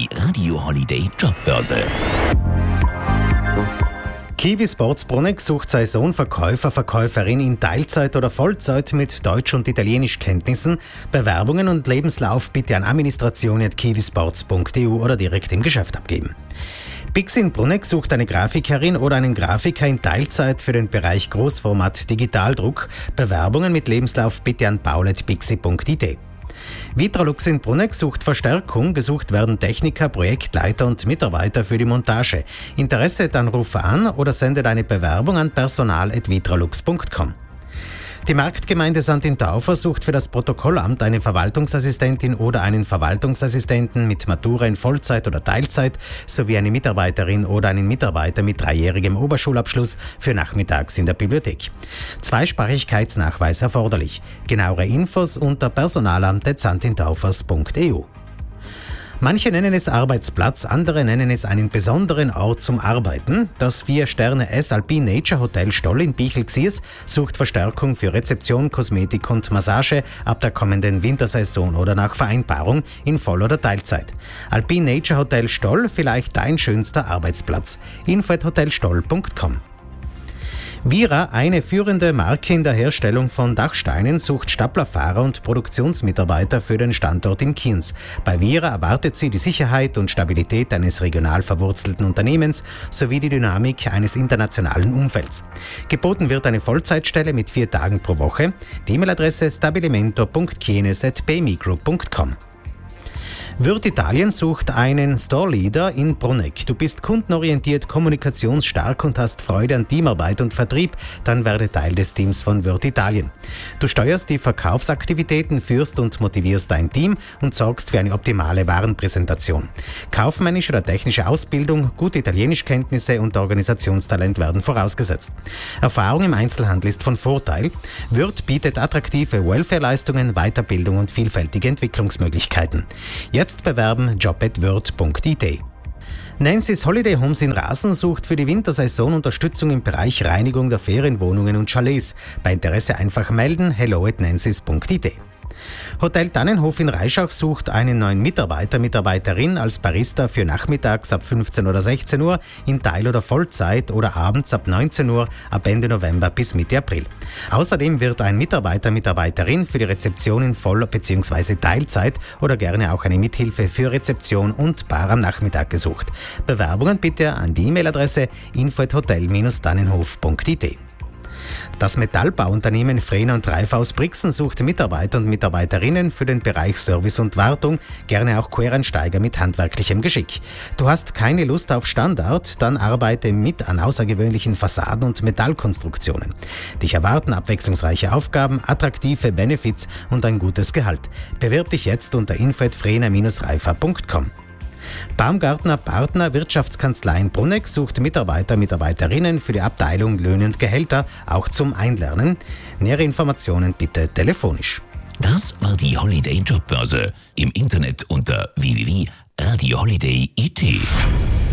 Die Radio Holiday Jobbörse. Kiwi Sports Bruneck sucht Saisonverkäufer, Verkäuferin in Teilzeit oder Vollzeit mit Deutsch- und Italienischkenntnissen. Bewerbungen und Lebenslauf bitte an administration@kiwisports.eu oder direkt im Geschäft abgeben. Bix in Bruneck sucht eine Grafikerin oder einen Grafiker in Teilzeit für den Bereich Großformat Digitaldruck. Bewerbungen mit Lebenslauf bitte an paul@bixi.it. Vitralux in Bruneck sucht Verstärkung. Gesucht werden Techniker, Projektleiter und Mitarbeiter für die Montage. Interesse, dann rufe an oder sende deine Bewerbung an personal@vitralux.com. Die Marktgemeinde St. Intaufer sucht für das Protokollamt eine Verwaltungsassistentin oder einen Verwaltungsassistenten mit Matura in Vollzeit oder Teilzeit sowie eine Mitarbeiterin oder einen Mitarbeiter mit 3-jährigem Oberschulabschluss für nachmittags in der Bibliothek. Zweisprachigkeitsnachweis erforderlich. Genauere Infos unter personalamt@santintaufers.eu. Manche nennen es Arbeitsplatz, andere nennen es einen besonderen Ort zum Arbeiten. Das 4-Sterne-S Alpine Nature Hotel Stoll in Bichl-Xiers sucht Verstärkung für Rezeption, Kosmetik und Massage ab der kommenden Wintersaison oder nach Vereinbarung in Voll- oder Teilzeit. Alpine Nature Hotel Stoll, vielleicht dein schönster Arbeitsplatz. info@hotelstoll.com. Vira, eine führende Marke in der Herstellung von Dachsteinen, sucht Staplerfahrer und Produktionsmitarbeiter für den Standort in Kienz. Bei Vira erwartet sie die Sicherheit und Stabilität eines regional verwurzelten Unternehmens sowie die Dynamik eines internationalen Umfelds. Geboten wird eine Vollzeitstelle mit 4 Tagen pro Woche. Die E-Mail-Adresse stabilimento.kienes@bmigroup.com. Würth Italien sucht einen Store-Leader in Bruneck. Du bist kundenorientiert, kommunikationsstark und hast Freude an Teamarbeit und Vertrieb, dann werde Teil des Teams von Würth Italien. Du steuerst die Verkaufsaktivitäten, führst und motivierst dein Team und sorgst für eine optimale Warenpräsentation. Kaufmännische oder technische Ausbildung, gute Italienischkenntnisse und Organisationstalent werden vorausgesetzt. Erfahrung im Einzelhandel ist von Vorteil. Würth bietet attraktive Welfare-Leistungen, Weiterbildung und vielfältige Entwicklungsmöglichkeiten. Jetzt bewerben job@würth.it. Nancy's Holiday Homes in Rasen sucht für die Wintersaison Unterstützung im Bereich Reinigung der Ferienwohnungen und Chalets. Bei Interesse einfach melden hello@nancys.it. Hotel Tannenhof in Reischach sucht einen neuen Mitarbeiter, Mitarbeiterin als Barista für nachmittags ab 15 oder 16 Uhr in Teil- oder Vollzeit oder abends ab 19 Uhr ab Ende November bis Mitte April. Außerdem wird ein Mitarbeiter, Mitarbeiterin für die Rezeption in Voll- bzw. Teilzeit oder gerne auch eine Mithilfe für Rezeption und Bar am Nachmittag gesucht. Bewerbungen bitte an die E-Mail-Adresse info@hotel-tannenhof.it. Das Metallbauunternehmen Frehner und Reif aus Brixen sucht Mitarbeiter und Mitarbeiterinnen für den Bereich Service und Wartung, gerne auch Quereinsteiger mit handwerklichem Geschick. Du hast keine Lust auf Standard, dann arbeite mit an außergewöhnlichen Fassaden und Metallkonstruktionen. Dich erwarten abwechslungsreiche Aufgaben, attraktive Benefits und ein gutes Gehalt. Bewirb dich jetzt unter info@frehner-reifer.com. Baumgartner Partner Wirtschaftskanzlei in Bruneck sucht Mitarbeiter, Mitarbeiterinnen für die Abteilung Löhne und Gehälter, auch zum Einlernen. Nähere Informationen bitte telefonisch. Das war die Holiday Jobbörse. Im Internet unter www.radioholiday.it.